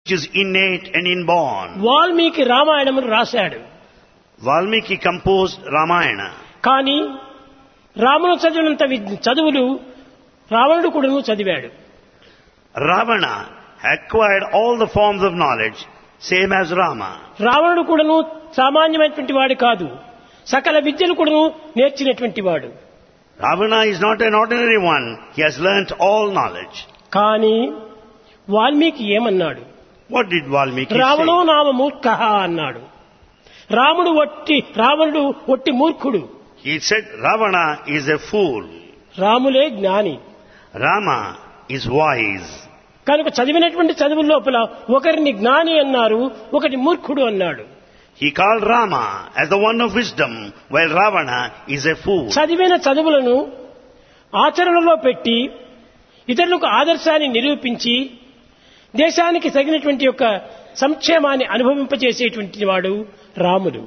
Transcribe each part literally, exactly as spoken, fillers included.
which is innate and inborn. Valmiki రామాయణమును రాశాడు. Valmiki composed Ramayana. కానీ రామును చదివినంత విద్- చదువులు రావణుడు కూడాను చదివాడు. Ravana acquired all the forms of knowledge, same as Rama. రావణుడు కూడాను సామాన్యమైనటువంటి వాడు కాదు, సకల విద్యలు కూడాను నేర్చినటువంటి వాడు. Ravana is not an ordinary one. He has learnt all knowledge. కానీ వాల్మీకి ఏమన్నాడు? What did Valmiki రావణో say? నామ మూర్ఖ అన్నాడు. రాముడు ఒట్టి రావణుడు ఒట్టి మూర్ఖుడు, He said Ravana is a fool. రాములే జ్ఞాని. Rama is wise. కనుక చదివినటువంటి చదువుల లోపల ఒకరిని జ్ఞాని అన్నారు, ఒకటి మూర్ఖుడు అన్నాడు. He called Rama as the one of wisdom, while Ravana is a fool. చదివిన చదువులను ఆచరణలో పెట్టి ఇతరులకు ఆదర్శాన్ని నిరూపించి దేశానికి తగినటువంటి యొక్క సంక్షేమాన్ని అనుభవింపజేసేటువంటి వాడు రాముడు.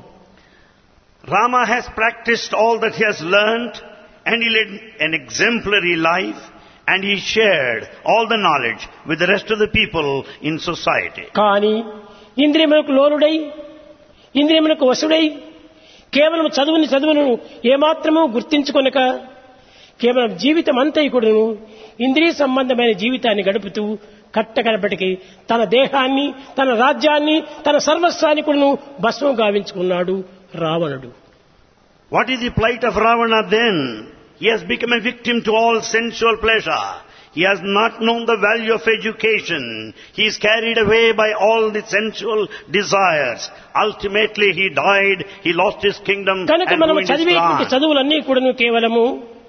Rama has practiced all that he has learnt, and he led an exemplary life, and he shared all the knowledge with the rest of the people in society. కానీ ఇంద్రియములకు లోనుడై ఇంద్రియములకు వశుడై కేవలం చదువుని చదువును ఏమాత్రమూ గుర్తించుకొనక కేవలం జీవితం అంతైకుడును ఇంద్రియ సంబంధమైన జీవితాన్ని గడుపుతూ కట్టకడపటికి తన దేహాన్ని, తన రాజ్యాన్ని, తన సర్వస్వాన్ని కూడాను భస్మం గావించుకున్నాడు రావణుడు. What is the plight of Ravana then? He has become a victim to all sensual pleasure. He has not known the value of education. He is carried away by all the sensual desires. Ultimately he died, he lost his kingdom కనుక and మనం ruined his చదివేటువంటి plan. చదువులన్నీ కూడాను కేవలము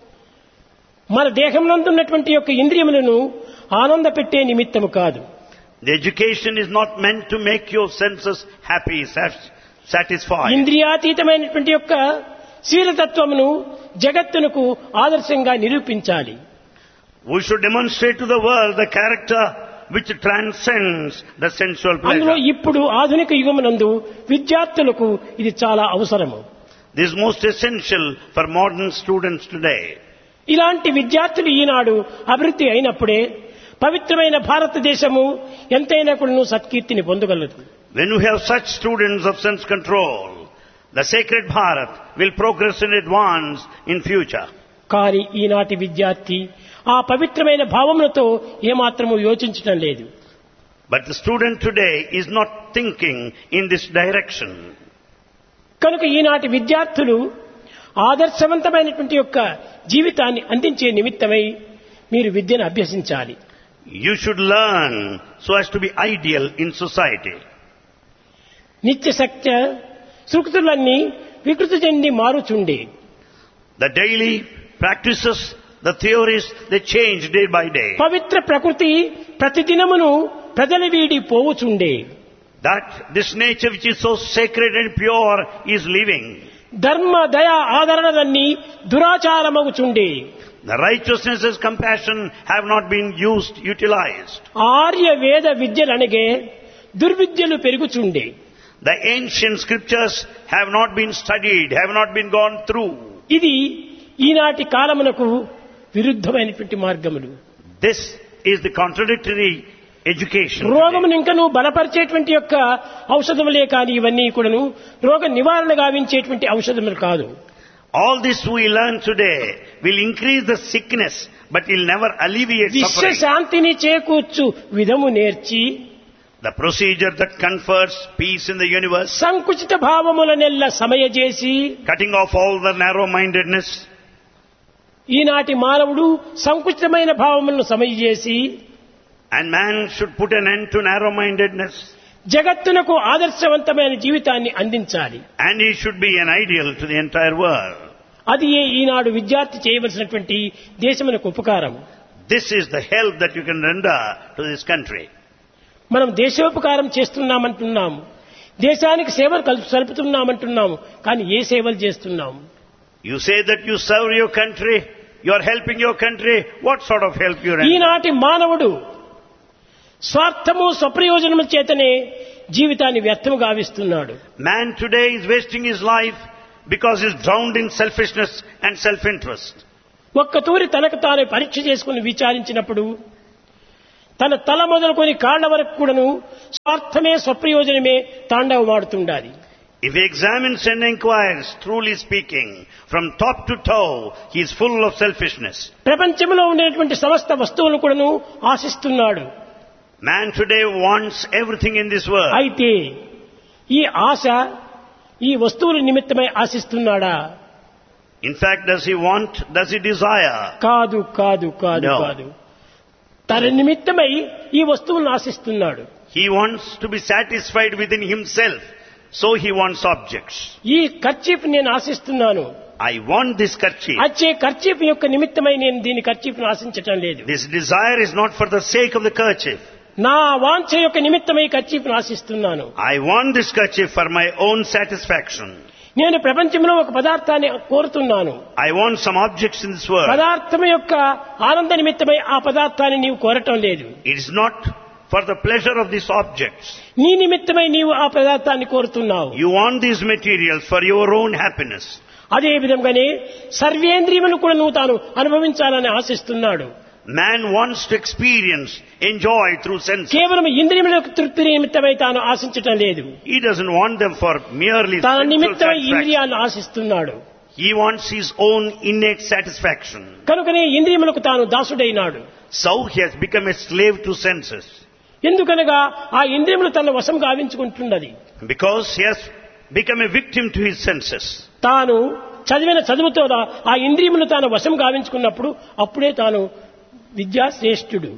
మన దేహంలోనున్నటువంటి యొక్క ఇంద్రియములను ఆనంద పెట్టే నిమిత్తము కాదు. The education is not meant to make your senses happy, sat- satisfied. ఇంద్రియాతీతమైనటువంటి యొక్క శీలతత్వమును జగత్తునకు ఆదర్శంగా నిరూపించాలి. We should demonstrate to the world the character which transcends the sensual అందులో pleasure. ఇప్పుడు ఆధునిక యుగమునందు విద్యార్థులకు ఇది చాలా అవసరము. This is most essential for modern students today. ఇలాంటి విద్యార్థులు ఈనాడు అభివృద్ధి అయినప్పుడే పవిత్రమైన భారతదేశము ఎంతైనా కూడా సత్కీర్తిని పొందగలదు. When we have such students of sense control, the sacred Bharat will progress and advance in future. కానీ ఈనాటి విద్యార్థి ఆ పవిత్రమైన భావములతో ఏమాత్రము యోచించటం లేదు. But the student today is not thinking in this direction. కనుక ఈనాటి విద్యార్థులు ఆదర్శవంతమైనటువంటి యొక్క జీవితాన్ని అందించే నిమిత్తమై మీరు విద్యను అభ్యసించాలి. You should learn so as to be ideal in society. నిత్య సత్య సూక్తులన్నీ వికృతి చెంది మారుచుండే. The daily practices, the theories, they change day by day. పవిత్ర ప్రకృతి ప్రతిదినమును ప్రజల వీడి పోవుచుండే. That this nature which is so sacred and pure is living. ధర్మ దయ ఆదరణలన్నీ దురాచారమగుచుండే. The righteousness and compassion have not been used, utilized. Arya వేద విద్యలనగే దుర్విద్యలు పెరుగుచుండే. The ancient scriptures have not been studied, have not been gone through. ఇది ఈనాటి కాలమునకు విరుద్ధమైనటువంటి మార్గములు. This is the contradictory education. రోగమును ఇంకను బలపరిచేటువంటి యొక్క ఔషధములే కాని ఇవన్నీ కూడాను రోగ నివారణ గావించేటువంటి ఔషధములు కాదు. All this we learn today will increase the sickness, but will never alleviate విశ్వ suffering. శాంతిని చేకూర్చు విధము నేర్చి The procedure that confers peace in the universe, సంకుచిత భావములనెల్ల సమయజేసి cutting off all the narrow-mindedness. ఈనాటి మానవుడు సంకుచితమైన భావములను సమయజేసి And man should put an end to narrow-mindedness. జగత్తునకు ఆదర్శవంతమైన జీవితాన్ని అందించాలి. And he should be an ideal to the entire world. అది ఏ ఈనాడు విద్యార్థి చేయవలసినటువంటి దేశమునకు ఉపకారం. This is the help that you can render to this country. మనం దేశోపకారం చేస్తున్నామంటున్నాము, దేశానికి సేవలు కల్ప సలుపుతున్నామంటున్నాము, కానీ ఏ సేవలు చేస్తున్నాము? You say that you serve your country, you are helping your country. What sort of help you render? ఈనాటి మానవుడు స్వార్థము స్వప్రయోజనము చేతనే జీవితాన్ని వ్యర్థము గావిస్తున్నాడు. Man today is wasting his life because he is drowned in selfishness and self-interest. ఒక్క తూరి తనకు తాను పరీక్ష చేసుకుని విచారించినప్పుడు తన తల మొదలుకొని కాళ్ల వరకు కూడాను స్వార్థమే స్వప్రయోజనమే తాండవమాడుతుండాలి. If he examines and inquires, truly speaking, from top to toe, he is full of selfishness. ప్రపంచంలో ఉండేటువంటి సమస్త వస్తువులను కూడాను ఆశిస్తున్నాడు. Man today wants everything in this world. అయితే ఈ ఆశ ఈ వస్తువుల నిమిత్తమై ఆశిస్తున్నాడా? In fact, does he want, does he desire? కాదు కాదు కాదు No. కాదు. తన నిమిత్తమై ఈ వస్తువులను ఆశిస్తున్నాడు. He wants to be satisfied within himself, so he wants objects. ఈ కర్చీఫ్ నేను ఆశిస్తున్నాను. I want this kerchief. అచ్చే కర్చీఫ్ యొక్క నిమిత్తమై నేను దీని కర్చీఫ్ను ఆశించటం లేదు. This desire is not for the sake of the kerchief. నా వాంఛ యొక్క నిమిత్తమై కర్చీఫ్ను ఆశిస్తున్నాను. I want this kerchief for my own satisfaction. నేను ప్రపంచంలో ఒక పదార్థాన్ని కోరుతున్నాను. I want some objects in this world. పదార్థం యొక్క ఆనంద నిమిత్తమై ఆ పదార్థాన్ని నీవు కోరటం లేదు. It is not for the pleasure of these objects. నీ నిమిత్తమై నీవు ఆ పదార్థాన్ని కోరుతున్నావు. You want these materials for your own happiness. అదే విధంగానే సర్వేంద్రియములు కూడా నువ్వు తాను అనుభవించాలని ఆశిస్తున్నాడు. Man wants to experience, enjoy through senses. కేవలం ఇంద్రియములకు తృప్తి నిమిత్తమై తాను ఆశించటం లేదు. He doesn't want them for merely తన sensual నిమిత్తమై satisfaction. ఇంద్రియాలను ఆశిస్తున్నాడు. He wants his own innate satisfaction. కనుకనే ఇంద్రియములకు తాను దాసుడైనాడు. So he has become a slave to senses. ఎందుకనగా ఆ ఇంద్రియములు తన వశం గావించుకుంటున్నది. Because he has become a victim to his senses. తాను చదివిన చదువుతో ఆ ఇంద్రియములు తాను వశం గావించుకున్నప్పుడు అప్పుడే తాను విద్యాశ్రేష్ఠుడు.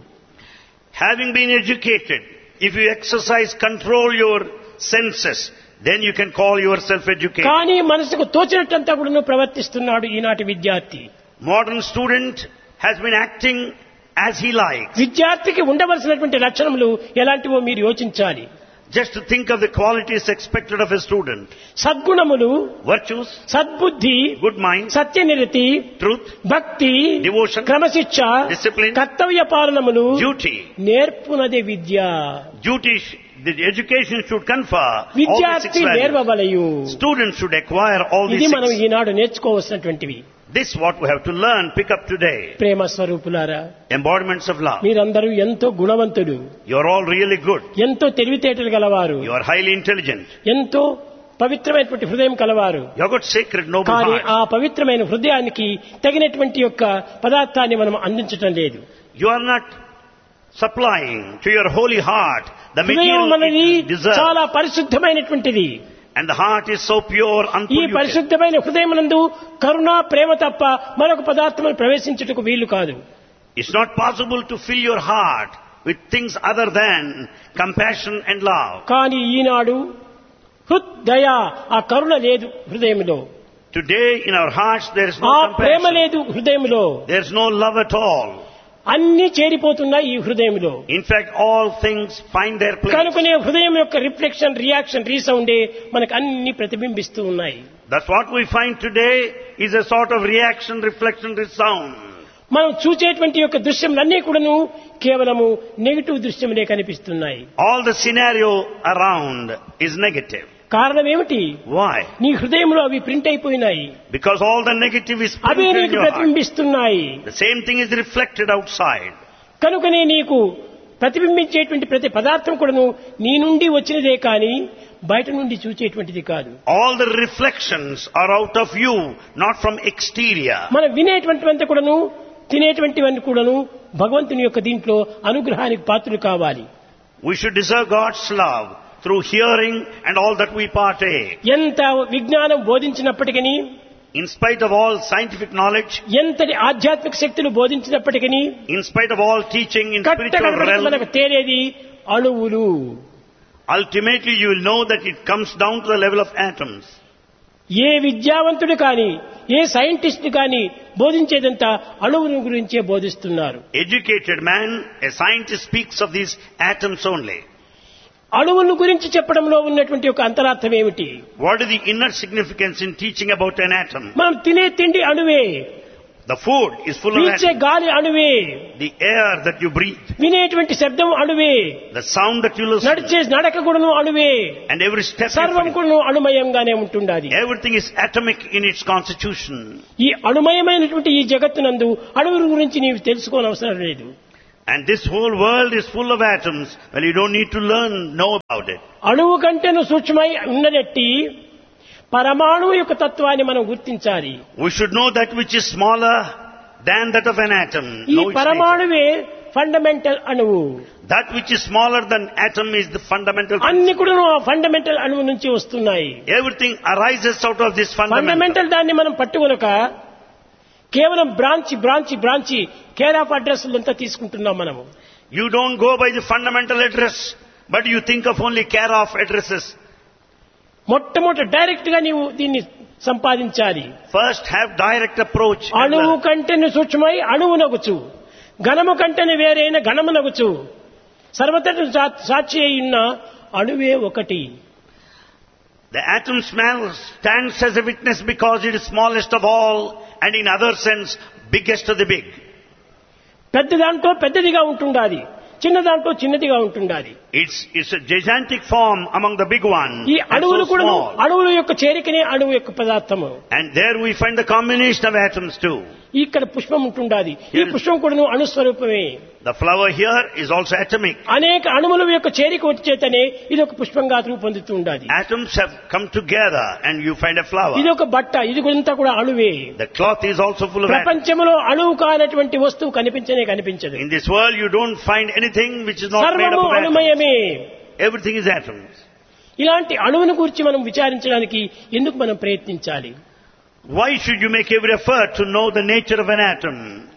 Having been educated, if you exercise, control your senses, then you can call yourself educated. కానీ మనసుకు తోచినట్టంతా కూడా ప్రవర్తిస్తున్నాడు ఈనాటి విద్యార్థి. Modern student has been acting as he likes. విద్యార్థికి ఉండవలసినటువంటి లక్షణములు ఎలాంటివో మీరు యోచించాలి. Just to think of the qualities expected of a student. సద్గుణములు, Virtues, సద్బుద్ధి, good mind, సత్యనిరతి, truth, భక్తి, devotion, క్రమశిక్ష, discipline, కర్తవ్య పాలనములు, duty. నేర్పునదే Vidya. Duty, the education should confer all the six విద్యార్థి values. నేర్వవలయు. Students should acquire all ఇది these మనం six. Eenadu నేర్చుకోవలసినటువంటివి. This is what we have to learn, pick up today. ప్రేమ స్వరూపులారా, Embodiments of love. మీరందరూ ఎంతో గుణవంతుడు, You are all really good. ఎంతో తెలివితేటలు గలవారు, You are highly intelligent. ఎంతో పవిత్రమైనటువంటి హృదయం కలవారు. You have got sacred, noble కానీ heart. ఆ పవిత్రమైన హృదయానికి తగినటువంటి యొక్క పదార్థాన్ని మనం అందించటం లేదు. You are not supplying to your holy heart the హృదయం material మనది it deserves. చాలా పరిశుద్ధమైనటువంటిది. And the heart is so pure, ఈ unpolluted. పరిశుద్ధమైన హృదయమునందు కరుణ, ప్రేమ తప్ప మరొక పదార్థమును ప్రవేశించుటకు వీలు కాదు. It's not possible to fill your heart with things other than compassion and love. కానీ ఈనాడు హృదయ ఆ కరుణ లేదు హృదయంలో, Today in our hearts there is ఆ no ప్రేమ compassion. లేదు హృదయంలో. There is no love at all. అన్ని చేరిపోతున్నాయి ఈ హృదయంలో. In fact, all things find their place. కనుకనే హృదయం యొక్క రిఫ్లెక్షన్, రియాక్షన్, రీసౌండే మనకు అన్ని ప్రతిబింబిస్తూ ఉన్నాయి. That's what we find today is a sort of reaction, reflection, resound. మనం చూచేటువంటి యొక్క దృశ్యములన్నీ కూడాను కేవలము నెగిటివ్ దృశ్యములే కనిపిస్తున్నాయి. All the scenario around is negative. కారణం ఏమిటి? Why? నీ హృదయంలో అవి ప్రింట్ అయిపోయినాయి, Because all the negative is away printed in నీకు your heart. ప్రతిబింబిస్తున్నాయి. The same thing is reflected outside. కనుకనే నీకు ప్రతిబింబించేటువంటి ప్రతి పదార్థం కూడాను నీ నుండి వచ్చినదే కానీ బయట నుండి చూచేటువంటిది కాదు. All the reflections are out of you, not from exterior. మనం వినేటువంటివంతా కూడాను, తినేటువంటివన్నీ కూడాను భగవంతుని యొక్క దీంట్లో అనుగ్రహానికి పాత్రలు కావాలి. We should deserve God's love through hearing and all that we partake. ఎంత విజ్ఞానం బోధించినప్పటికీ, In spite of all scientific knowledge, ఎంతటి ఆధ్యాత్మిక శక్తులు బోధించినప్పటికీ, in spite of all teaching in spiritual కట్టకడపటికి మనకు realm, తేలేది అణువులు. ultimately you will know that it comes down to the level of atoms. ఏ విద్యావంతుడు కానీ, ఏ scientist కానీ బోధించేదంతా అణువుల గురించే బోధిస్తున్నారు. Educated man, a scientist speaks of these atoms only. అణువుల గురించి చెప్పడంలో ఉన్నటువంటి ఒక అంతరార్థం ఏమిటి? What is the inner significance in teaching about an atom? మనం తినే తిండి అణువే, The food is full of పీల్చే atoms. గాలి అణువే, The air that you breathe, వినేటువంటి శబ్దం అణువే, the sound that you listen, నడిచే నడక కూడాను అణువే, and every step you సర్వం take. కూడాను అణుమయంగానే ఉంటుండాలి. Everything is atomic in its constitution. ఈ అణుమయమైనటువంటి ఈ జగత్తునందు అణువుల గురించి నీవు తెలుసుకోనవసరం లేదు. And this whole world is full of atoms. Well, you don't need to learn, know about it. అణువు కంటేను సూక్ష్మై ఉన్నదట్టి పరమాణువు యొక్క తత్వాన్ని మనం గుర్తించాలి. We should know that which is smaller than that of an atom. ఈ Know its nature. పరమాణువే ఫండమెంటల్ అణువు. That which is smaller than atom is the fundamental. అన్ని కూడా ఆ ఫండమెంటల్ అణువు నుంచి వస్తున్నాయి. Everything arises out of this fundamental. Fundamental దాన్ని మనం పట్టుకొనక కేవలం branch branch branch care of address అంతా తీసుకుంటున్నాం మనము. You don't go by the fundamental address, but you think of only care of addresses. మొట్టమొదటి డైరెక్ట్ గా నీవు దీన్ని సంపాదించాలి. First have direct approach. and అణువు learn. కంటేను సూక్ష్మై అణువునగుచు, ఘనము కంటేను వేరైన ఘనమునగుచు, సర్వతను సాక్షి అయిన అణువే ఒకటి. The atom smell stands as a witness because it is smallest of all, and in other sense, biggest of the big. పెద్ద దాంట్లో పెద్దదిగా ఉంటుండాలి, చిన్న దాంట్లో చిన్నదిగా ఉంటుండాలి. It's, it's a gigantic form among the big ones. ఈ and అణువులు so కూడా small. అణువుల యొక్క చేరికనే అణువు యొక్క పదార్థము. And there we find the combination of atoms too. ఇక్కడ పుష్పం ఉంటుండాలి, ఈ పుష్పం కూడా అణుస్వరూపమే. The flower here is also atomic. అనేక అణువుల యొక్క చేరిక వచ్చేతనే ఇది ఒక పుష్పంగా రూపొందుతూ ఉండాలి. Atoms have come together and you find a flower. ఇది ఒక బట్ట, ఇది అంతా కూడా అణువే. The cloth is also full of atoms. ప్రపంచంలో అణువు కానటువంటి వస్తువు కనిపించనే కనిపించదు. In this world you don't find anything which is not made up సర్వము of atoms. అణుమయమే. Everything is atoms. ఇలాంటి అణువును గురించి మనం విచారించడానికి ఎందుకు మనం ప్రయత్నించాలి? Why should you make every effort to know the nature of an atom?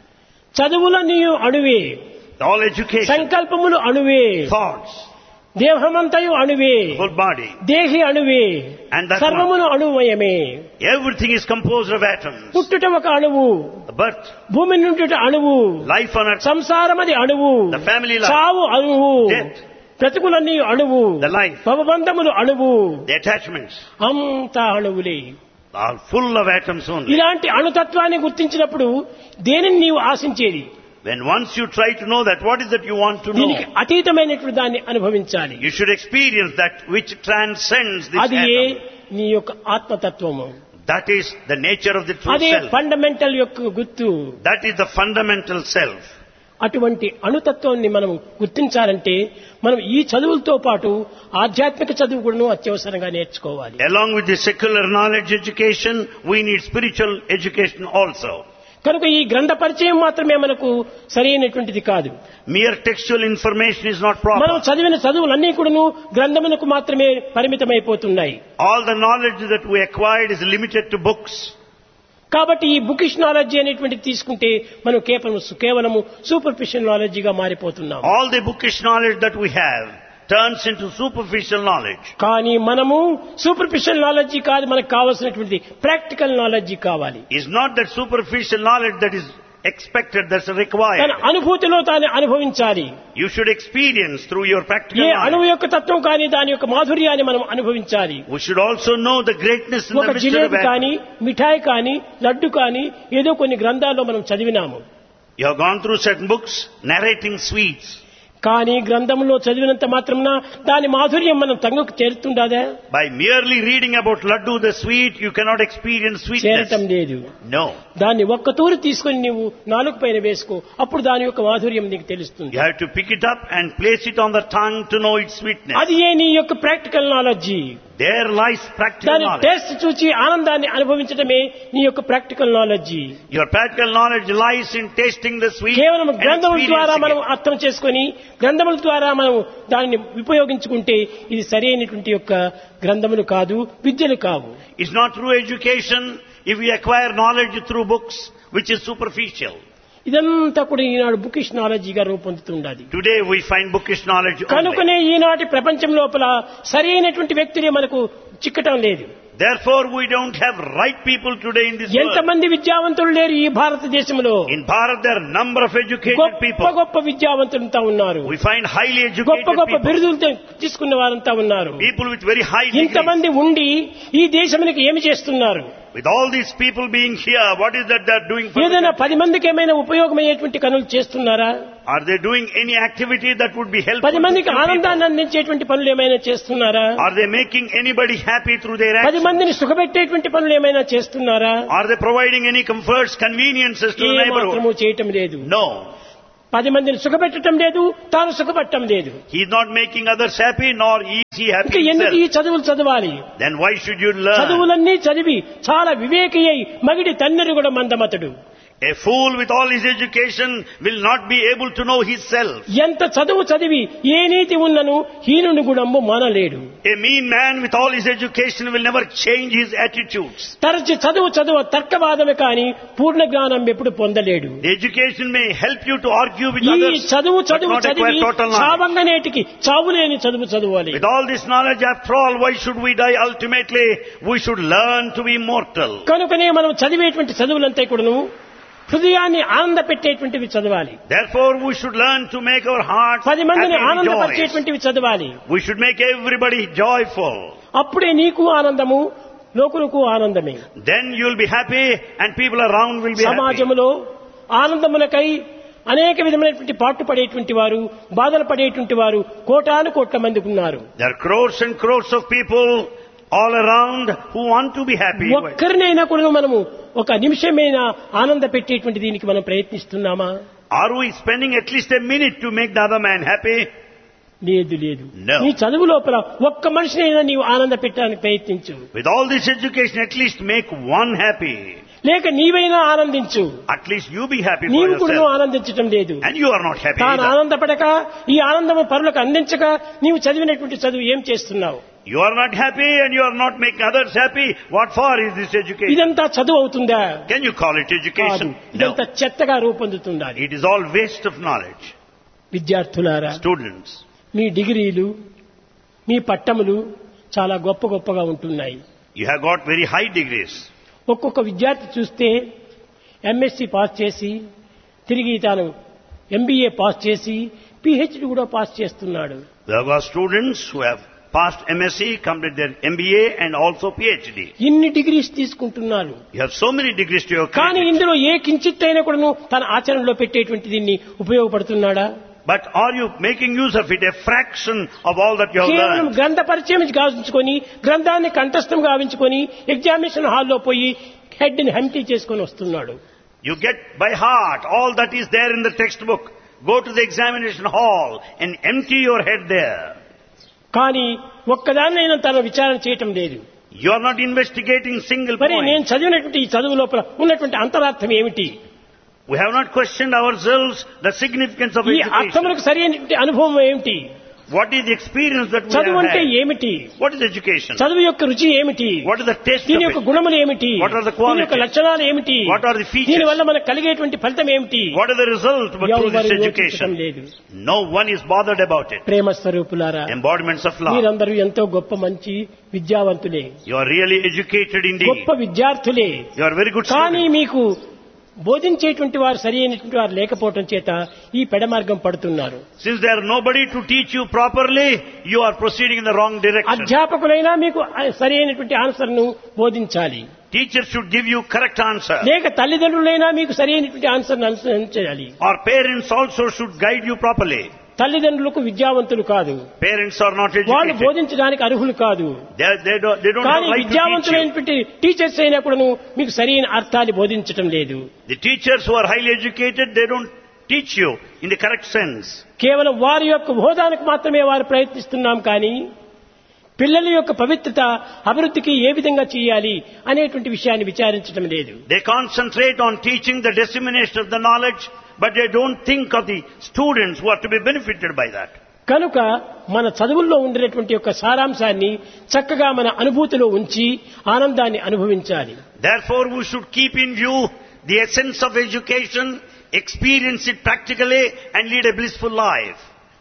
చదువులన్నీ అణువే, All education, సంకల్పములు అణువే, thoughts, దేహమంతయు అణువే, whole body, దేహి అణువే, and that సర్వమును అణుమయమే. everything is composed of atoms. పుట్టుట ఒక అణువు, The birth, భూమి నుండి అణువు, life on earth, సంసారం అది అణువు, the family life, చావు అణువు, death, బ్రతుకులన్నీ అణువు, the life, భవబంధములు అణువు, the attachments అంతా అణువులే. are full of atoms only. ఇలాంటి అణుతత్వాన్ని గుర్తించినప్పుడు దేనిని నీవు ఆశించేది? When once you try to know that, what is that you want to know? దీనికి అతీతమైనటువంటి దాన్ని అనుభవించాలి. You should experience that which transcends this అది ఏ atom. నీ యొక్క ఆత్మతత్వము. That is the nature of the true అదే self. ఫండమెంటల్ యొక్క గుర్తు. That is the fundamental self. అటువంటి అణుతత్వాన్ని మనం గుర్తించాలంటే మనం ఈ చదువులతో పాటు ఆధ్యాత్మిక చదువు కూడా అత్యవసరంగా నేర్చుకోవాలి. Along with the secular knowledge education, we need spiritual education also. కనుక ఈ గ్రంథ పరిచయం మాత్రమే మనకు సరైనటువంటిది కాదు. Mere textual information is not మనం proper. చదివిన చదువులన్నీ కూడాను గ్రంథములకు మాత్రమే పరిమితమైపోతున్నాయి. All the knowledge that we acquired is limited to books. కాబట్టి ఈ బుకిష్ నాలెడ్జ్ అనేటువంటిది తీసుకుంటే మనం కేవలం కేవలము superficial నాలెడ్జిగా మారిపోతున్నాం. All the bookish knowledge that we have turns into superficial knowledge. కానీ మనము సూపర్ఫిషియల్ నాలెడ్జి కాదు, మనకు కావాల్సినటువంటి ప్రాక్టికల్ నాలెడ్జి కావాలి. It's not that superficial knowledge that is expected, that's required. తన అనుభూతిలో తాను అనుభవించాలి. You should experience through your practical ఏ అణువు knowledge. యొక్క తత్వం కానీ దాని యొక్క మాధుర్యాన్ని మనం అనుభవించాలి. We should also know the greatness and ఒక the mystery of jalebi atom. కానీ మిఠాయి కానీ లడ్డు కానీ ఏదో కొన్ని గ్రంథాల్లో మనం చదివినాము. You have gone through certain books narrating sweets. కానీ గ్రంథంలో చదివినంత మాత్రమున దాని మాధుర్యం మనం తంగుకు చేరుతుండదా? By merely reading about laddu the sweet, you cannot experience చేరటం sweetness. లేదు. No. దాన్ని ఒక్క తూరి తీసుకొని నీవు నాలుగు పైన వేసుకో, అప్పుడు దాని యొక్క మాధుర్యం నీకు తెలుస్తుంది. You have to pick it up and place it on the tongue to know its sweetness. అది ఏ నీ యొక్క practical knowledge. There lies practical దాని knowledge. టేస్ట్ చూచి ఆనందాన్ని అనుభవించడమే నీ యొక్క practical knowledge. Your practical knowledge lies in tasting the sweet కేవలం and గ్రంథముల ద్వారా మనం experiencing it. అర్థం చేసుకొని గ్రంథముల ద్వారా మనం దానిని ఉపయోగించుకుంటే ఇది సరైనటువంటి యొక్క గ్రంథములు కాదు, విద్యలు కావు. It's not true education if we acquire knowledge through books, which is superficial. ఇదంతా కూడా ఈనాడు bookish నాలెడ్జిగా రూపొందుతుండాలి. Today we find bookish knowledge only. కనుకనే ఈనాటి ప్రపంచం లోపల సరైనటువంటి వ్యక్తులే మనకు చిక్కటం లేదు. Therefore we don't have right people today in this world. ఎంతమంది విద్యావంతులు లేరు ఈ భారతదేశంలో. In Bharat there are number of educated గొప్ప people. గొప్ప విద్యావంతులంతా ఉన్నారు. We find highly educated గొప్ప గొప్ప people. బిరుదులు తీసుకున్న వారంతా ఉన్నారు. People with very high degrees. ఇంతమంది ఉండి ఈ దేశానికి ఏమి చేస్తున్నారు? With all these people being here, what is that they are doing for the ఏదైనా country? పది మందికి ఏమైనా ఉపయోగమయ్యేటువంటి పనులు చేస్తున్నారా? Are they doing any activity that would be helpful పది to మందికి few people? ఆనందాన్ని అందించేటువంటి పనులు ఏమైనా చేస్తున్నారా? Are they making anybody happy through their పది actions? మందిని సుఖపెట్టేటువంటి పనులు ఏమైనా చేస్తున్నారా? Are they providing any comforts, conveniences to the A neighborhood? మాత్రము చేయటం లేదు. No. పది మందిని సుఖపెట్టడం లేదు, తాను సుఖపెట్టడం లేదు. He is not making others happy, nor is he happy ఇంకా ఎందుకు ఈ himself. చదువులు చదవాలి? Then why should you learn? చదువులన్నీ చదివి చాలా వివేకి అయి మగిడి తన్నెరు కూడా మందమతడు. A fool with all his education will not be able to know his self. ఎంత చదువు చదివి ఏ నీతి ఉన్నను హీనుని గుణము మానలేడు. A mean man with all his education will never change his attitudes. తరచి చదువు చదువు తర్కవాదమే కాని పూర్ణ జ్ఞానం ఎప్పుడు పొందలేడు. The education may help you to argue with ఈ others, చదువు but చదువు not acquire చదివి total knowledge. చావంగనేటికి చావులేని చదువు చదవాలి. With all this knowledge, after all, why should we die? Ultimately, we should learn to be immortal. కనుకనే మనం చదివేటువంటి చదువులంతా కూడాను హృదయాన్ని ఆనంద పెట్టేటువంటివి చదవాలి. Therefore, we should learn to make our hearts పది మందిని happy and joyous. ఆనందపరిచేటువంటివి చదవాలి. We should make everybody joyful. అప్పుడే నీకు ఆనందము, లోకులకు ఆనందమే. Then you will be happy and people around will be happy. సమాజంలో ఆనందములకై అనేక విధమైనటువంటి పాటు పడేటువంటి వారు, బాధలు పడేటువంటి వారు కోటాను కోట్ల మంది ఉన్నారు. There are crores and crores of people all around who want to be happy. ఒక్కరినైనా కూడా మనము ఒక నిమిషమైనా ఆనంద పెట్టేటువంటి దీనికి మనం ప్రయత్నిస్తున్నామా? Are we spending at least a minute to make the other man happy? లేదు లేదు. No. నీ చదువు లోపల ఒక్క మనిషినైనా నీవు ఆనంద పెట్టడానికి ప్రయత్నించు. With all this education, at least make one happy. లేక నీవైనా ఆనందించు. At least you be happy for నీవు కూడా yourself. ఆనందించడం లేదు. And you are not happy తాను either. ఆనందపడక ఈ ఆనందము పరులకు అందించక నీవు చదివినటువంటి చదువు ఏం చేస్తున్నావు? You are not happy and you are not making others happy. What for is this education? ఇదంతా చదువు అవుతుందా? Can you call it కాదు. education? No. ఇదంతా చెత్తగా రూపొందుతుండాలి. It is all waste of knowledge. విద్యార్థులారా, Students, మీ డిగ్రీలు, మీ పట్టములు చాలా గొప్ప గొప్పగా ఉంటున్నాయి. you have got very high degrees. ఒక్కొక్క విద్యార్థి చూస్తే ఎంఎస్సి పాస్ చేసి తిరిగి తాను ఎంబీఏ పాస్ చేసి పిహెచ్డి కూడా పాస్ చేస్తున్నాడు. There are students who have passed M S c, completed their M B A and also PhD. ఇన్ని డిగ్రీస్ తీసుకుంటున్నారు. You have so many degrees to your కానీ credit. ఇందులో ఏ కించిత్తైనా కూడా తన ఆచరణలో పెట్టేటువంటి దీన్ని ఉపయోగపడుతున్నాడా? But are you making use of it, a fraction of all that you have కేవలం learned? గ్రంథ పరిచయం గావించుకొని గ్రంథాన్ని కంఠస్థం గావించుకొని ఎగ్జామినేషన్ హాల్లో పోయి హెడ్ ని హంటీ చేసుకొని వస్తున్నాడు. You get by heart all that is there in the textbook. Go to the examination hall and empty your head there. కానీ ఒక్కదాన్నైనా తన విచారణ చేయటం లేదు. You are not investigating single మరి నేను point. చదివినటువంటి ఈ చదువు లోపల ఉన్నటువంటి అంతరార్థం ఏమిటి? We have not questioned ourselves the significance of ఈ education. అర్థములకు సరైనటువంటి అనుభవం ఏమిటి? What is the experience that we చదువు have అంటే had? ఏమిటి? What is education? చదువు యొక్క రుచి ఏమిటి? What is the taste దీని of యొక్క it? గుణములు ఏమిటి? What are the qualities? దీని యొక్క లక్షణాలు ఏమిటి? What are the features? దీని వల్ల మనకు కలిగేటువంటి ఫలితం ఏమిటి? What is the result but through this ఎవరు education? యోచించడం లేదు. No one is bothered about it. ప్రేమ స్వరూపులారా, Embodiments of love. మీరందరూ ఎంతో గొప్ప మంచి విద్యావంతులే, You are really educated indeed. గొప్ప విద్యార్థులే. You are very good కానీ students. మీకు బోధించేటువంటి వారు సరి అయినటువంటి వారు లేకపోవడం చేత ఈ పెడమార్గం పడుతున్నారు. Since there are nobody to teach you properly, you are proceeding in the wrong direction. అధ్యాపకులైనా మీకు సరి అయినటువంటి ఆన్సర్ ను బోధించాలి. Teachers should give you correct answer. లేక తల్లిదండ్రులైనా మీకు సరి అయినటువంటి ఆన్సర్ అనుసరించాలి. Or parents also should guide you properly. తల్లిదండ్రులకు విద్యావంతులు కాదు, Parents are not వాళ్ళు educated. బోధించడానికి అర్హులు కాదు. They, they don't, they don't have కానీ right to teach you. విద్యావంతులైనటువంటి teachers అయినా కూడా మీకు సరైన అర్థాన్ని బోధించటం లేదు. The teachers who are highly educated, they don't teach you in the correct sense. కేవలం వారి యొక్క హోదానికి మాత్రమే వారు ప్రయత్నిస్తున్నాం కానీ పిల్లల యొక్క పవిత్రత అభివృద్ధికి ఏ విధంగా చేయాలి అనేటువంటి విషయాన్ని విచారించడం లేదు. They concentrate on teaching the dissemination of the knowledge, but they don't think of the students who are to be benefited by that. కనుక మన చదువుల్లో ఉండేటువంటి యొక్క సారాంశాన్ని చక్కగా మన అనుభూతిలో ఉంచి ఆనందాన్ని అనుభవించాలి. Therefore, we should keep in view the essence of education, experience it practically and lead a blissful life.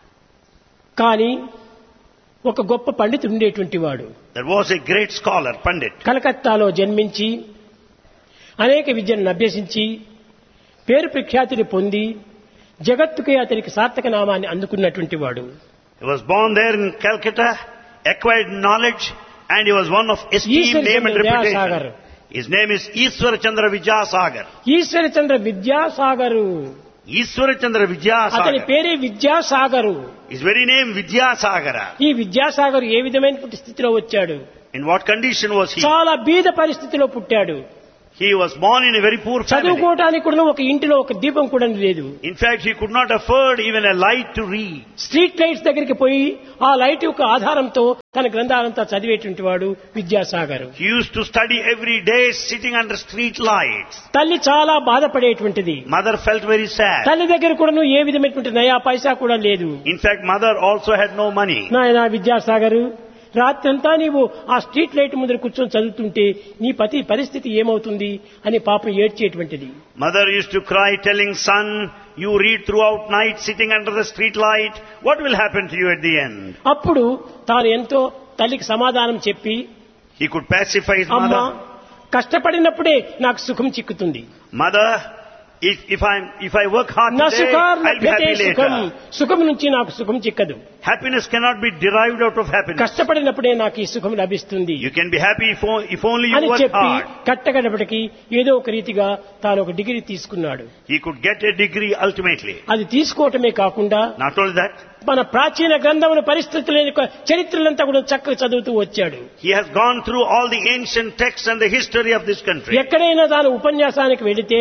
కానీ ఒక గొప్ప పండితుడు ఉండేటువంటి వాడు There was a great scholar, Pandit. కలకత్తాలో జన్మించి అనేక విద్యను అభ్యసించి పేరు ప్రఖ్యాతిని పొంది జగత్తుకే అతనికి సార్థక నామాన్ని అందుకున్నటువంటి వాడు. He was born there in Calcutta, acquired knowledge, and he was one of esteemed name and Ishwar Chandra Vidyasagar. reputation. His name is Ishwar Chandra Vidyasagar. Ishwar Chandra Vidyasagar, Ishwar Chandra అతని Vidyasagar. పేరే Vidyasagar. His very name Vidyasagara. ఈ విద్యాసాగర్ ఏ విధమైనటువంటి స్థితిలో వచ్చాడు? In what condition was he? చాలా బీద పరిస్థితిలో పుట్టాడు. He was born in a very poor family. చదువుకోవడానికి కూడా ఒక ఇంటిలో ఒక దీపం కూడా లేదు. In fact, he could not afford even a light to read. Street lights దగ్గరికి పోయి ఆ లైట్ యొక్క ఆధారంతో తన గ్రంథాలంతా చదివేటువంటి వాడు Vidyasagar. He used to study every day sitting under street lights. తల్లి చాలా బాధపడేటువంటిది. Mother felt very sad. తల్లి దగ్గర కూడా ఏ విధమైనటువంటి నయా పైసా కూడా లేదు. In fact, mother also had no money. నాయనా విద్యాసాగర్, రాత్రంతా నీవు ఆ స్ట్రీట్ లైట్ ముందర కూర్చొని చదువుతుంటే నీ పతి పరిస్థితి ఏమవుతుంది అని పాపం ఏడ్చేటువంటిది. Mother used to cry telling son, you read throughout night sitting under the street light, what will happen to you at the end? అప్పుడు తాను ఎంతో తల్లికి సమాధానం చెప్పి, He could pacify his అమ్మా mother. కష్టపడినప్పుడే నాకు సుఖం చిక్కుతుంది. Mother, if, if, I'm, if I work hard నా today, సుఖార్ I'll be happy సుఖం later. సుఖం నుంచి నాకు సుఖం చిక్కదు. Happiness cannot be derived out of happiness. కష్టపడినప్పుడే నాకు ఈ సుఖం లభిస్తుంది You can be happy if, o- if only you అని work చెప్పి hard. కట్టగడపటికి ఏదో ఒక రీతిగా తాను ఒక డిగ్రీ తీసుకున్నాడు. He could get a degree ultimately. అది తీసుకోవటమే కాకుండా Not only that, మన ప్రాచీన గ్రంథముల పరిస్థితుల యొక్క చరిత్రలంతా కూడా చక్కగా చదువుతూ వచ్చాడు. he has gone through all the ancient texts and the history of this country. ఎక్కడైనా తాను ఉపన్యాసానికి వెళితే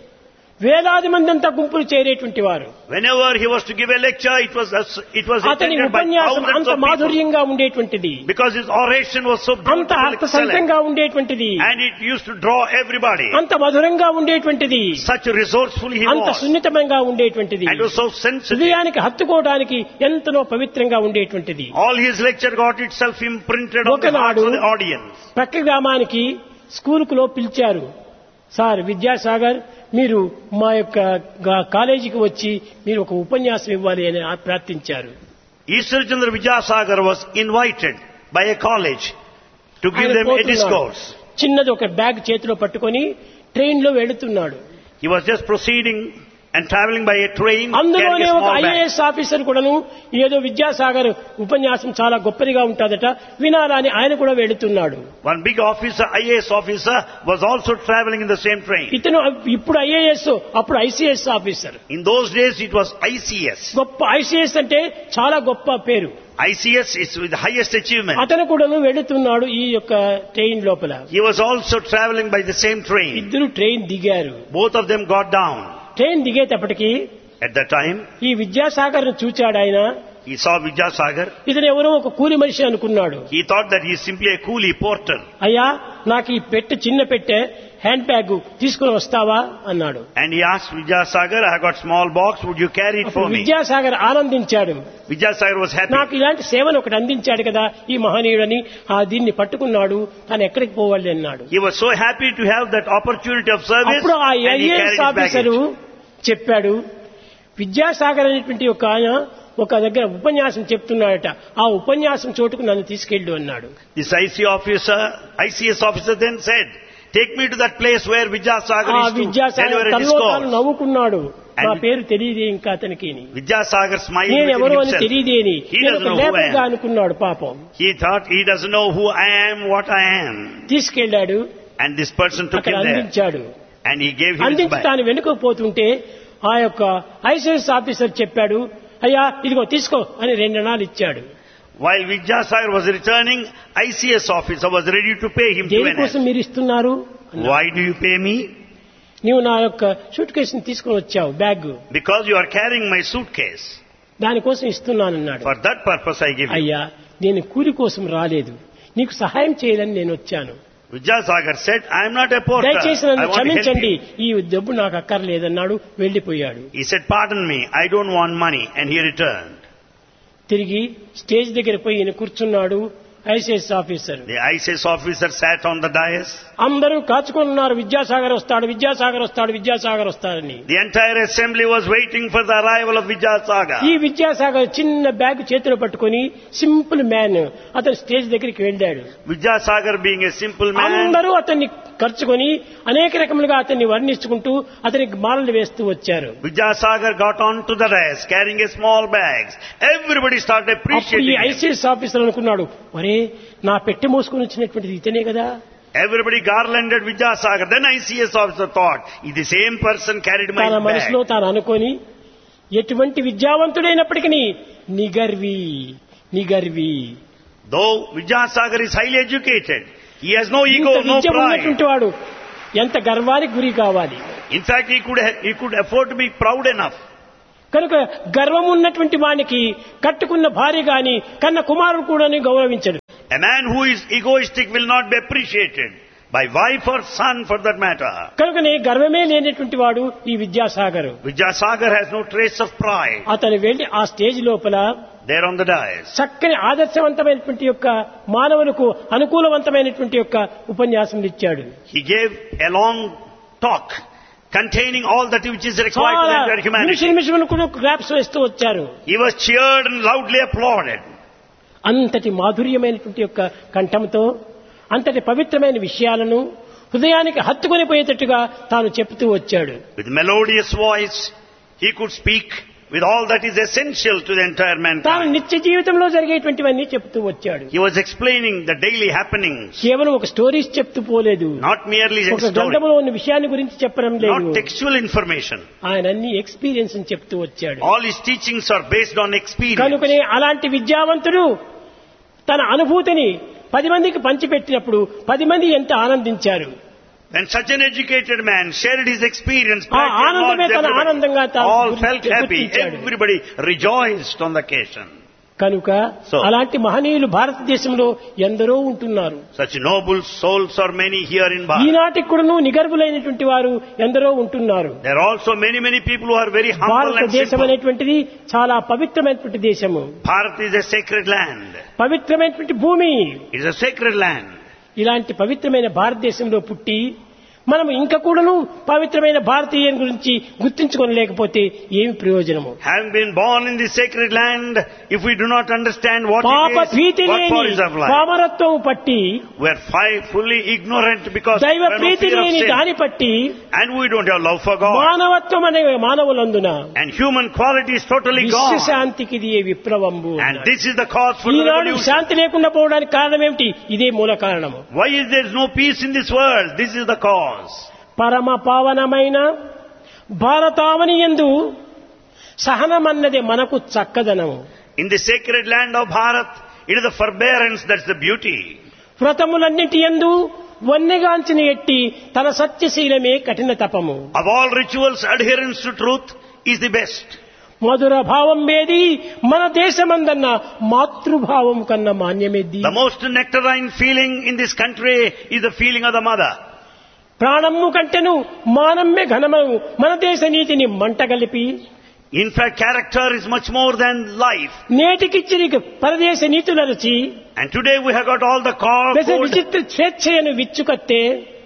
వేలాది మంది అంతా గుంపులు చేరేటువంటి వారు. Whenever he was to give a lecture, it was it was అతని attended by ఉపన్యాసం thousands అంత of people. మాధుర్యంగా ఉండేటువంటిది, Because his oration was so అంత beautiful, అర్థసహితంగా excellent, ఉండేటువంటిది, and it used to draw everybody. అంత మధురంగా ఉండేటువంటిది, Such resourceful he అంత was, సున్నితంగా ఉండేటువంటిది, and was so sensitive. హృదయానికి హత్తుకోవడానికి ఎంతనో పవిత్రంగా ఉండేటువంటిది. All his lecture got itself imprinted on the hearts of the audience. ప్రక్క గ్రామానికి స్కూలుకులో పిలిచారు. సార్ విద్యాసాగర్, మీరు మా యొక్క గా- కాలేజీకి వచ్చి మీరు ఒక ఉపన్యాసం ఇవ్వాలి అని ఆ- ప్రార్థించారు. Ishwar Chandra Vidyasagar was invited by a college to give ఆయన them a పోతున్నాడు. discourse. చిన్నది ఒక బ్యాగ్ చేతిలో పట్టుకొని ట్రైన్ లో వెళుతున్నాడు. He was just proceeding and traveling by a train, carrying అందులోనే a ఒక small bag. ఐఏఎస్ ఆఫీసర్ కూడాను ఏదో విద్యాసాగర్ ఉపన్యాసం చాలా గొప్పదిగా ఉంటుందట వినాలని ఆయన కూడా వెళుతున్నాడు. One big officer, I A S officer, was also traveling in the same train. ఇతను ఇప్పుడు ఐఏఎస్, అప్పుడు ICS officer. In those days, it was I C S. గొప్ప ఐసీఎస్ అంటే చాలా గొప్ప పేరు. I C S is with the highest achievement. అతను కూడాను వెళుతున్నాడు ఈ యొక్క ట్రైన్ లోపల. He was also traveling by the same train. ఇద్దరు ట్రైన్ దిగారు. Both of them got down. Train దిగేటప్పటికి At that time, ఈ విద్యాసాగర్ ను చూచాడు ఆయన. he saw Vidyasagar. ఇతను ఎవరో ఒక కూలి మనిషి అనుకున్నాడు. He thought that he is simply a coolie porter. అయ్యా, నాకు ఈ పెట్టె చిన్న పెట్టె హ్యాండ్ బ్యాగ్ తీసుకుని వస్తావా అన్నాడు. And he asked Vidyasagar, I got small box, would you carry it for me? Vidyasagar ఆనందించాడు. Vidyasagar was happy. నాకు ఇలాంటి సేవను ఒకటి అందించాడు కదా ఈ మహనీయుడని ఆ దీన్ని పట్టుకున్నాడు. తాను ఎక్కడికి పోవాలి అన్నాడు. He was so happy to have that opportunity of service, అప్పుడు ఆ and he carried IAS his officer baggage. చెప్పాడు, విద్యాసాగర్ అనేటువంటి ఒక ఆయన ఒక దగ్గర ఉపన్యాసం చెప్తున్నాడట, ఆ ఉపన్యాసం చోటుకు నన్ను తీసుకెళ్ళు అన్నాడు. This I C officer, I C S officer then said, take me to that place where Vidyasagar ఆ is to Vidyasagar deliver a తనలో తాను discourse. నవ్వుకున్నాడు. నా And- పేరు తెలియదే ఇంకా అతనికి, Vidyasagar smiled నేను within ఎవరో అని himself. తెలియదే అని He నేను doesn't ఒక know who I లేబర్గా am. అనుకున్నాడు పాపం. He thought he doesn't know who I am, what I am. తీసుకెళ్లాడు, And this person took అక్కడ him there. అందించాడు. And he gave him his అందించి bag. తాను వెనుక పోతుంటే ఆ యొక్క ఐసీఎస్ ఆఫీసర్ చెప్పాడు, అయ్యా ఇదిగో తీసుకో అని రెండు అణాలు ఇచ్చాడు. While Vidyasagar was returning, I C S officer was ready to pay him two దేనికోసం annas. మీరు ఇస్తున్నారు? Why do you pay me? నీవు నా యొక్క సూట్ కేసుని తీసుకొని వచ్చావు, bag, Because you are carrying my suitcase. దానికోసం ఇస్తున్నానన్నాడు. For that purpose I give you. అయ్యా, నేను కూలి కోసం రాలేదు, నీకు సహాయం చేయాలని నేను వచ్చాను. Vidyasagar said, I am not a porter. దయచేసి I నన్ను want to help క్షమించండి, you. ఈ డబ్బు నాకు అక్కర్లేదన్నాడు. వెళ్లిపోయాడు. He said, pardon me, I don't want money. And he returned. తిరిగి స్టేజ్ దగ్గర పోయి ఈయన కూర్చున్నాడు. ICS officer The I C S officer sat on the dais. అందరూ కాచుకున్నారు, విద్యాసాగర్ వస్తాడు, విద్యాసాగర్ వస్తాడు, విద్యాసాగర్ వస్తాడని. The entire assembly was waiting for the arrival of Vidyasagar. ఈ విద్యాసాగర్ చిన్న బ్యాగ్ చేతిలో పట్టుకొని సింపుల్ మ్యాన్ అతను స్టేజ్ దగ్గరికి వెళ్ళాడు. Vidyasagar being a simple man, అందరూ అతన్ని ఖర్చుకొని అనేక రకములుగా అతన్ని వర్ణించుకుంటూ అతనికి మాలలు వేస్తూ వచ్చారు. Vidyasagar got onto the dais carrying a small bags. Everybody started అప్పుడు ఈ appreciating him. ఐసీఎస్ ఆఫీసర్ అనుకున్నాడు, మరే నా పెట్టె మోసుకొని వచ్చినటువంటిది ఇతనే కదా. Everybody garlanded Vidyasagar. Then I C S officer thought, is the same person carried my తన మనసులో bag. తాను అనుకొని, ఎటువంటి విద్యావంతుడైనప్పటికీ నిగర్వి నిగర్వి, Though Vidyasagar is highly educated, he has no ఇంత ego, no విద్య pride. ఉన్నటువంటి వాడు ఎంత గర్వానికి గురి కావాలి. In fact, he could he could afford to be proud enough. కనుక గర్వం ఉన్నటువంటి వానికి కట్టుకున్న భార్య గాని కన్న కుమారుడు కూడా గౌరవించడు. A man who is egoistic will not be appreciated by wife or son for that matter. కనుకనే గర్వమే లేనటువంటి వాడు ఈ Vidyasagar. Vidyasagar has no trace of pride. అతను వెళ్లి ఆ స్టేజ్ లోపల There on the dais. చక్కని ఆదర్శవంతమైనటువంటి యొక్క మానవులకు అనుకూలవంతమైనటువంటి యొక్క ఉపన్యాసం ఇచ్చాడు. He gave a long talk containing all that which is required to the entire humanity. నిమిషం నిమిషం కూడా క్లాప్స్ వేస్తూ వచ్చారు. He was cheered and loudly applauded. అంతటి మాధుర్యమైనటువంటి యొక్క కంఠంతో అంతటి పవిత్రమైన విషయాలను హృదయానికి హత్తుకొని పోయేటట్టుగా తాను చెప్తూ వచ్చాడు. With melodious voice, he could speak with all that is essential to the entire తాను mankind. నిత్య జీవితంలో జరిగేటువంటివన్నీ చెప్తూ వచ్చాడు. He was explaining the daily happenings, కేవలం ఒక స్టోరీస్ చెప్తూ పోలేదు. not merely a ఒక story, గ్రంథంలో ఉన్న విషయాన్ని గురించి చెప్పడం లేదు. not textual information. ఆయన అన్ని ఎక్స్పీరియన్స్ అని చెప్తూ వచ్చాడు. All his teachings are based on experience. కనుకనే అలాంటి విద్యావంతుడు తన అనుభూతిని పది మందికి పంచిపెట్టినప్పుడు పది మంది ఎంత ఆనందించారు. When such an educated man shared his experience, ఆ ఆనందమే తన ఆనందంగా తాను all felt happy. గుర్తించాడు. Everybody rejoiced on the occasion. కనుక So- అలాంటి మహనీయులు భారతదేశంలో ఎందరో ఉంటున్నారు. Such noble souls are many here in Bharat. ఈనాటికి కూడాను నిగర్వులైనటువంటి వారు ఎందరో ఉంటున్నారు. There are also many, many people who are very humble and భారతదేశం simple. అనేటువంటిది చాలా పవిత్రమైనటువంటి దేశము. Bharat is a sacred land. పవిత్రమైనటువంటి భూమి. It is a sacred land. ఇలాంటి పవిత్రమైన భారతదేశంలో పుట్టి మనం ఇంకా కూడాను పవిత్రమైన భారతీయుల గురించి గుర్తించుకోలేకపోతే ఏమి ప్రయోజనము? Having been born in this sacred land, if we do not understand what పాప it is, భీతి what for లేని is of life, పామరత్వం పట్టి we are fi- fully ignorant because we దైవ have no Preethi fear of లేని sin. దాని పట్టి And we don't have love for God. మానవత్వం అనే మానవులందున And human quality is totally gone. విశ్వశాంతికి ఇది ఏ విప్లవంబు. And this is the cause for the Eenadu revolution. శాంతి లేకుండా పోవడానికి కారణం ఏమిటి? ఇదే మూల కారణము. Why is there no peace in this world? This is the cause. పరమ పావనమైన భారతావని యందు సహనమన్నది మనకు చక్కదనము. In the sacred land of Bharat, it is the forbearance that's the beauty. వ్రతములన్నిటి యందు వన్నెగాంచిన ఎట్టి తన సత్యశీలమే కఠిన తపము. Of all rituals, adherence to truth is the best. మధుర భావం వేది మన దేశమందన్న మాతృభావం కన్నా మాన్యమేది. The most nectarine feeling in this country is the feeling of the mother. ప్రాణము కంటెను మానమ్మే ఘనమము మన దేశ నీతిని మంటగలిపి. In fact, character is much more than life. నేటికిచ్చిరి పరదేశ నీతుల రుచి And today we have got all the co- దశ code. విచిత్ర స్వేచ్ఛయను విచ్చుకత్తే.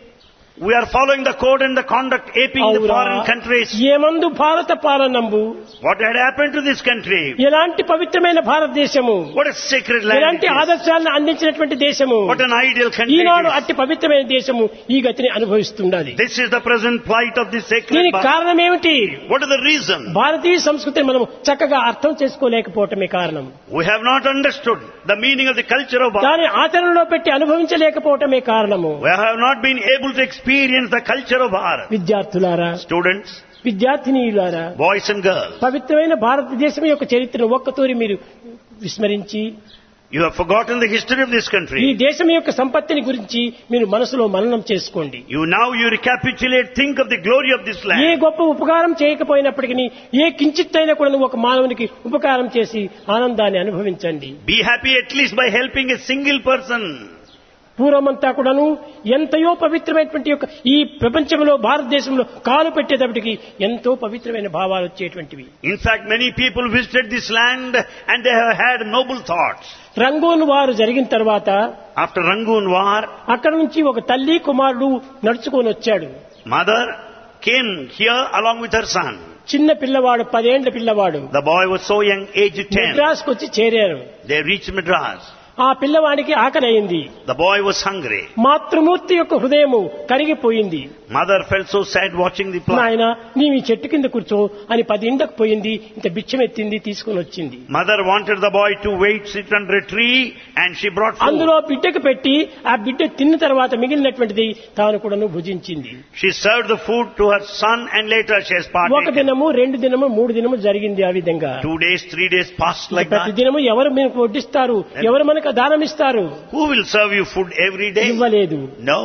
We are following the code and the conduct aping the ఔరా, foreign countries. ఏమందు భారత పాలనంబు What had happened to this country? ఎలాంటి పవిత్రమైన భారతదేశము, What a sacred land ఎలాంటి it is. ఆదర్శాలను అందించినటువంటి దేశము. What an ideal country Eenadu it is. అట్టి పవిత్రమైన దేశము ఈ గతిని అనుభవిస్తున్నది. This is the present plight of this sacred దీనికి Bharat. కారణం ఏమిటి? What is the reason? భారతీయ సంస్కృతిని మనం చక్కగా అర్థం చేసుకోలేకపోవటమే కారణం. We have not understood the meaning of the culture of Bharat. దాని ఆచరణలో పెట్టి అనుభవించలేకపోవటమే కారణము. We have not been able to experience the culture of Bharat. విద్యార్థులారా, Students, విద్యార్థినీయులారా, boys and girls, పవిత్రమైన భారతదేశం యొక్క చరిత్రను ఒక్కతూరి మీరు విస్మరించి you have forgotten the history of this ఈ country. దేశం యొక్క సంపత్తిని గురించి మీరు మనసులో మననం చేసుకోండి. You now you recapitulate, think of the glory of this A land. గొప్ప ఉపకారం చేయకపోయినప్పటికీ ఏ కించిత్తైనా కూడా ఒక మానవునికి ఉపకారం చేసి ఆనందాన్ని అనుభవించండి. Be happy at least by helping a single person. పూర్వమంతా కూడాను ఎంతయో పవిత్రమైనటువంటి యొక్క ఈ ప్రపంచంలో భారతదేశంలో కాలు పెట్టేటప్పటికి ఎంతో పవిత్రమైన భావాలు వచ్చేటువంటివి. In fact, many people visited this land and they have had noble thoughts. Rangoon వారు జరిగిన తర్వాత After Rangoon war, అక్కడ నుంచి ఒక తల్లి కుమారుడు నడుచుకొని వచ్చాడు. mother came here along with her son. చిన్న పిల్లవాడు, పదేండ్ల పిల్లవాడు. The boy was so young, aged ten. మెడ్రాస్కు వచ్చి చేరారు. They reached Madras. ఆ పిల్లవాడికి ఆకలి అయింది. The boy was hungry. మాతృమూర్తి యొక్క హృదయము కరిగిపోయింది. Mother felt so sad watching the plant. నాయన నీవు ఈ చెట్టు కింద కూర్చో అని పది ఇండకు పోయింది. ఇంత బిచ్చం ఎత్తింది, తీసుకొని వచ్చింది. Mother wanted the boy to wait, sit under a tree, and she brought food. అందులో బిడ్డకు పెట్టి ఆ బిడ్డ తిన్న తర్వాత మిగిలినటువంటిది తాను కూడాను భుజించింది. She served the food to her son and later she has ఒక partaken. దినము, రెండు దినము, మూడు దినము జరిగింది. ఆ విధంగా Two days, three days passed like ప్రతి that. దినము ఎవరు మీకు వడ్డిస్తారు, ఎవరు మనకు దానం ఇస్తారు? Who will serve you food every day? ఇవ్వలేదు. No.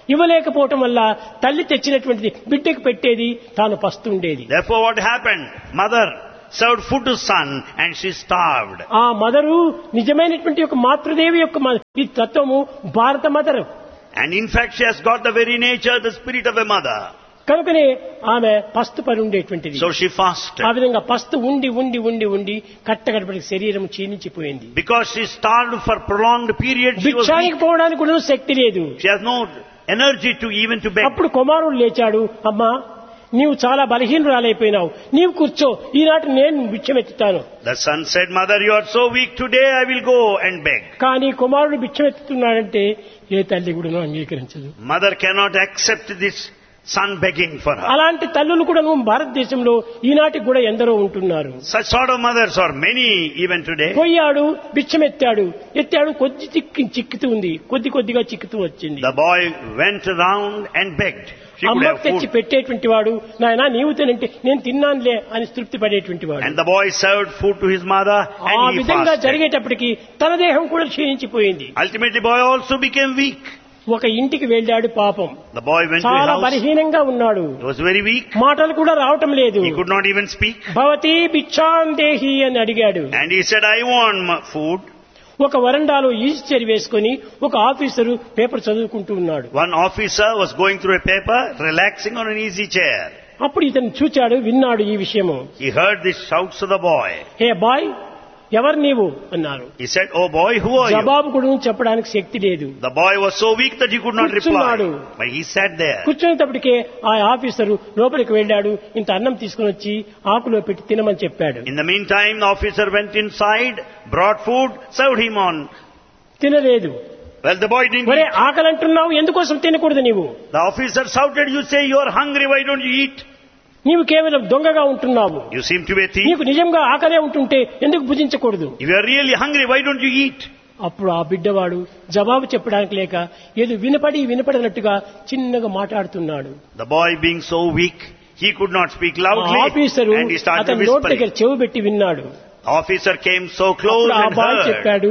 ఇవ్వలేకపోవటం వల్ల తల్లి తెచ్చినటువంటిది బిడ్డకు పెట్టేది, తాను పస్తుండేది. Therefore what happened? Mother served food to son and she starved. ఆ మదరు నిజమైనటువంటి ఒక మాతృదేవి యొక్క మ- ఈ తత్వము భారత mother. And in fact she has got the very nature, the spirit of a mother. కనుకనే ఆమె పస్తు పడి ఉండేటువంటిది. So she fasted. ఆ విధంగా పస్తు ఉండి ఉండి ఉండి ఉండి కట్టగడపటి శరీరం క్షీణించిపోయింది. Because she starved for prolonged period, she was భిక్షానికి weak. పోవడానికి కూడా శక్తి లేదు. She has no energy to even to beg. అప్పుడు కుమారుడు లేచాడు, అమ్మా నీవు చాలా బలహీనురాలైపోయినావు, నీవు కూర్చో, ఈనాటి నేను భిక్షమెత్తుతాను. The son said, Mother, you are so weak today, I will go and beg. కానీ కుమారుడు భిక్షమెత్తుతున్నాడంటే ఏ తల్లి కూడా అంగీకరించదు. Mother cannot accept this son begging for her. అలాంటి తల్లులు కూడా భారతదేశంలో ఈనాటికి కూడా ఎందరో ఉంటున్నారు. Such sort of mothers are many even today. పోయాడు, భిక్షమెత్తాడు, ఎత్తాడు, కొద్ది చిక్కి చిక్కుతూ ఉంది, కొద్ది కొద్దిగా చిక్కుతూ వచ్చింది. The boy went around and begged. She could అమ్మకు have తెచ్చి food. పెట్టేటువంటి వాడు, నాయనా నీవు తినంటే నేను తిన్నానులే అని తృప్తి పడేటువంటి వాడు. And the boy served food to his mother ఆ and he విధంగా fasted. జరిగేటప్పటికి తన దేహం కూడా క్షీణించిపోయింది. Ultimately, boy also became weak. ఒక ఇంటికి వెళ్ళాడు, పాపం The boy went to his చాలా house. బలహీనంగా ఉన్నాడు, He was very weak. మాటలు కూడా రావటం లేదు. He could not even speak. భవతి భిక్షాం దేహి అని అడిగాడు. And he said, I want m- food. ఒక వరండాలో ఈస్చర్ వేసుకొని ఒక ఆఫీసరు పేపర్ చదువుకుంటూ ఉన్నాడు. One officer was going through a paper, relaxing on an easy chair. అప్పుడు ఇతను చూచాడు, విన్నాడు ఈ విషయము. He heard the shouts of the boy. Hey bye, ఎవరు నీవు అన్నారు. He said, Oh boy, who are you? జవాబు కూడా చెప్పడానికి శక్తి లేదు. The boy was so weak that he could not కూర్చున్నాడు. reply. But he sat there. కూర్చునేటప్పటికే ఆ ఆఫీసరు లోపలికి వెళ్ళాడు, ఇంత అన్నం తీసుకుని వచ్చి ఆకులో పెట్టి తినమని చెప్పాడు. In the meantime, the officer went inside, brought food, served him on. తినలేదు. Well, the boy didn't ఒరే eat. ఆకలి అంటున్నావు, ఎందుకోసం తినకూడదు నీవు? The officer shouted, You say you are hungry, why don't you eat? నీవు కేవలం దొంగగా ఉంటున్నావు. You seem to be a thief. నీకు నిజంగా ఆకలే ఉంటుంటే ఎందుకు భుజించకూడదు? If you are really hungry, why don't you eat? అప్పుడు ఆ బిడ్డవాడు జవాబు చెప్పడానికి లేక ఏదో వినపడి వినపడినట్టుగా చిన్నగా మాట్లాడుతున్నాడు. The boy being so weak, he could not speak ఆ loudly officer and he started అతని నోటి దగ్గర whispering. చెవి పెట్టి విన్నాడు. The officer came so close అప్పుడు ఆ and బాయ్ heard. చెప్పాడు,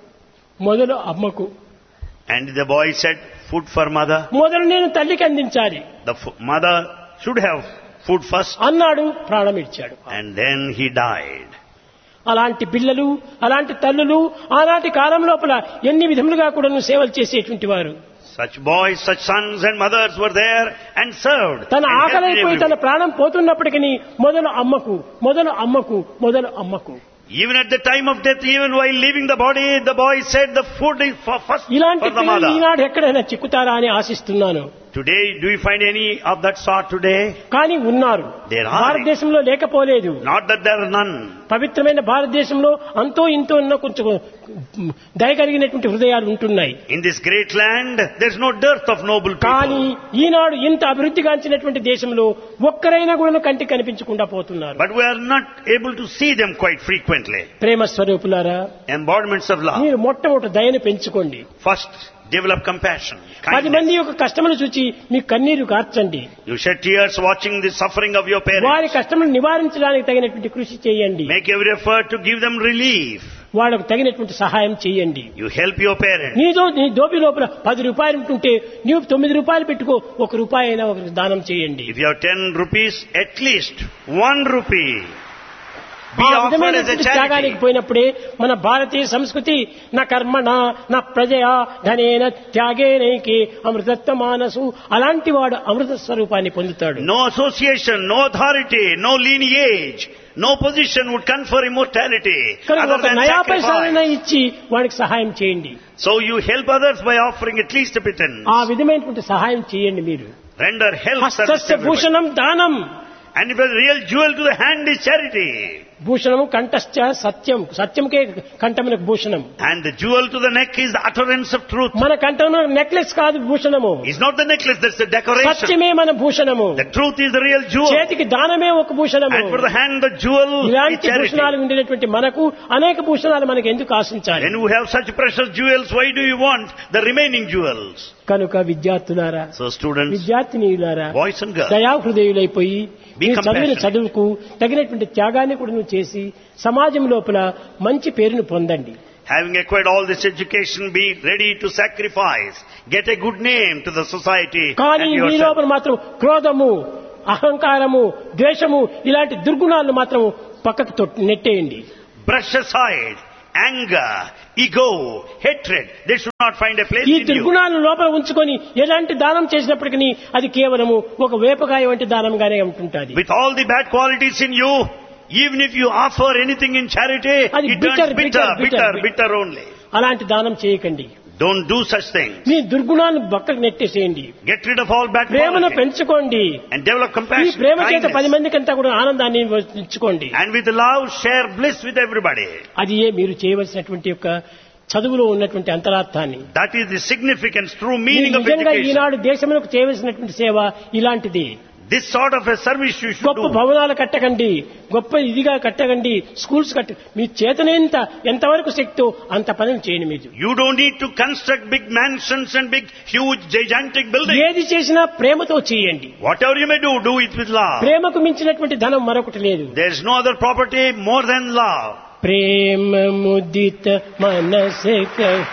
మొదలు అమ్మకు, And the boy said, Food for mother. మొదలు నేను తల్లికి అందించాలి The f- mother should have food first. అన్నాడు, ప్రాణం ఇచ్చాడు. And then he died. అలాంటి పిల్లలు, అలాంటి తల్లులు ఆనాటి కాలం లోపల ఎన్ని విధములుగా కూడా సేవలు చేసేటువంటి వారు. Such boys, such sons and mothers were there and served. తన and helped ఆకలైపోయి తన everyone. ప్రాణం పోతున్నప్పటికీ మొదలు అమ్మకు, మొదలు అమ్మకు, మొదలు అమ్మకు. Even at the time of death, even while leaving the body, the boy said the food is for first ఇలాంటి for the పిల్లలు mother. ఈనాడు ఎక్కడైనా చిక్కుతారా అని ఆశిస్తున్నాను. Today, do you find any of that sort today? కానీ ఉన్నారు. There are. భారతదేశంలో లేకపోలేదు. Not that there are none. పవిత్రమైన భారతదేశంలో అంతో ఇంతో ఉన్న కొంచెం దయగలిగినటువంటి హృదయాలు ఉంటున్నాయి. In this great land, there's no dearth of noble కానీ people. ఈనాడు ఇంత అభివృద్ధిగాంచినటువంటి దేశంలో ఒక్కరైనా కూడా కంటికి కనిపించకుండా పోతున్నారు. But we are not able to see them quite frequently. ప్రేమ స్వరూపులారా, Embodiments of love. మీరు మొట్టమొదటి దయను పెంచుకోండి. First, develop compassion, పది kindness. మంది యొక్క కష్టములు చూచి మీ కన్నీరు కార్చండి. You shed tears watching the suffering of your వారి parents. కష్టములు నివారించడానికి తగినటువంటి కృషి చేయండి. Make every effort to give them relief. వాళ్ళకు తగినటువంటి సహాయం చేయండి. You help your parents. నీతో నీ దోపి లోపల పది రూపాయలు ఉంటుంటే నీవు తొమ్మిది రూపాయలు పెట్టుకో, ఒక రూపాయి అయినా ఒకరికి దానం చేయండి. If you have ten rupees, at least one rupee be ఆ offered as a విధమైనటువంటి త్యాగానికి charity. పోయినప్పుడే మన భారతీయ సంస్కృతి నా కర్మణ నా ప్రజయా ధనేన త్యాగేనైకి అమృతత్వ మానసు, అలాంటి వాడు అమృత స్వరూపాన్ని పొందుతాడు. No association, no authority, no lineage, no position would confer immortality కనుక other ఒక than నయా పైసాలైనా sacrifice. ఇచ్చి వాడికి సహాయం చేయండి. So you help others by offering at least a pittance. ఆ విధమైనటువంటి సహాయం చేయండి. మీరు Render help service to హస్తస్య everybody. Bhushanam దానం, And if a real jewel to the hand is charity. భూషణము కంఠశ్చ Satyam, సత్యంకే కంఠమునకు Bhushanam. And the jewel to the neck is the utterance of truth. మన కంఠమున necklace కాదు భూషణము, It's not the necklace, that's the decoration. సత్యమే మన భూషణము. The truth is the real jewel. చేతికి దానమే ఒక భూషణము. And for the hand, the jewel is ఇలాంటి charity. భూషణాలు ఉండేటువంటి మనకు అనేక భూషణాలు మనకు ఎందుకు ఆశించాలి? When you have such precious jewels, why do you want the remaining jewels? కనుక విద్యార్థులారా, So students, విద్యార్థినీయులారా, boys and girls, దయాహృదయులైపోయి Be మీరు చదివిన compassionate. చదువుకు తగినటువంటి త్యాగాన్ని కూడా నువ్వు చేసి సమాజం లోపల మంచి పేరును పొందండి. Having acquired all this education, be ready to sacrifice. Get a good name to the society కానీ and మీ yourself. లోపల మాత్రం క్రోధము, అహంకారము, ద్వేషము ఇలాంటి దుర్గుణాలను మాత్రం పక్కకు తొట్- నెట్టేయండి. Brush aside anger, ego, hatred. They should not find a place ఈ in you. దుర్గుణాలను లోపల ఉంచుకొని ఎలాంటి దానం చేసినప్పటికీ అది కేవలము ఒక వేపకాయ వంటి దానంగానే ఉంటుంటుంది. With all the bad qualities in you, even if you offer anything in charity, అది it bitter, turns bitter, bitter, bitter, bitter. bitter only. అలాంటి దానం చేయకండి. Don't do such things. మీ దుర్గుణాలను పక్కకు నెట్టేసేయండి. Get rid of all bad ప్రేమను qualities పెంచుకోండి. and develop ఈ compassion, ప్రేమ చేత పది kindness. మందికంతా కూడా ఆనందాన్ని ఇచ్చుకోండి. And with love, share bliss with everybody. అది ఏ మీరు చేయవలసినటువంటి యొక్క చదువులో ఉన్నటువంటి అంతరార్థాన్ని. That is the significance, true మీరు meaning of నిజంగా education. ఈనాడు దేశంలోకి చేయవలసినటువంటి సేవ ఇలాంటిది. This sort of a service you should గొప్ప do. భవనాలు కట్టకండి, గొప్ప ఇదిగా కట్టకండి, స్కూల్స్ కట్ట మీ చేతనేంత ఎంతవరకు శక్తో అంత పనులు చేయండి. మీరు You don't need to construct big mansions and big, huge, gigantic buildings. ఏది చేసినా ప్రేమతో చేయండి. Whatever you may do, do it with love. ప్రేమకు మించినటువంటి ధనం మరొకటి లేదు. There is no other property more than love. ప్రేమ ముదిత మనసే